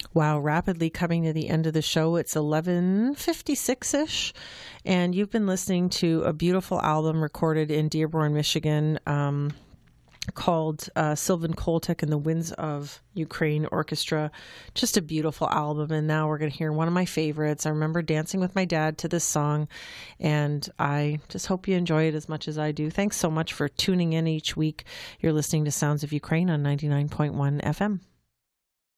Wow, rapidly coming to the end of the show. It's 11:56-ish, and you've been listening to a beautiful album recorded in Dearborn, Michigan, called Sylvan Koltek and the Winds of Ukraine Orchestra. Just a beautiful album. And now we're going to hear one of my favorites. I remember dancing with my dad to this song, and I just hope you enjoy it as much as I do. Thanks so much for tuning in each week. You're listening to Sounds of Ukraine on 99.1 FM.